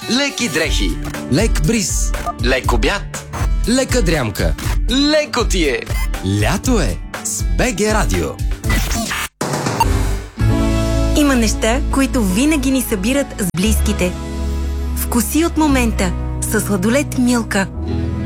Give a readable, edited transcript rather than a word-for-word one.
леки дрехи, лек бриз, лек обяд, лека дрямка. леко ти е. Лято е с БГ Радио. Има неща, които винаги ни събират с близките. Вкуси от момента със сладолед Милка.